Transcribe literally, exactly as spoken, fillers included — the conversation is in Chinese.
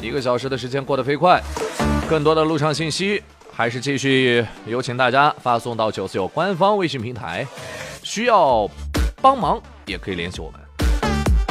一个小时的时间过得飞快，更多的路上信息还是继续有请大家发送到九四九官方微信平台，需要帮忙也可以联系我们。